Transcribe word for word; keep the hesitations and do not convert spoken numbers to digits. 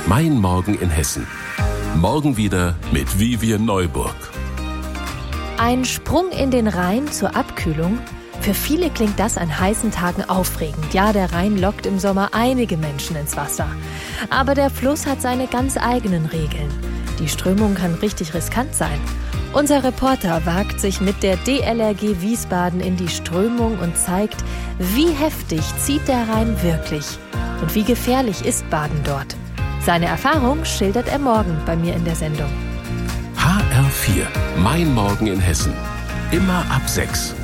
Mein Morgen in Hessen. Morgen wieder mit Vivian Neuburg. Ein Sprung in den Rhein zur Abkühlung? Für viele klingt das an heißen Tagen aufregend. Ja, der Rhein lockt im Sommer einige Menschen ins Wasser. Aber der Fluss hat seine ganz eigenen Regeln. Die Strömung kann richtig riskant sein. Unser Reporter wagt sich mit der D L R G Wiesbaden in die Strömung und zeigt, wie heftig zieht der Rhein wirklich und wie gefährlich ist Baden dort. Seine Erfahrung schildert er morgen bei mir in der Sendung. H R vier, Mein Morgen in Hessen. Immer ab sechs.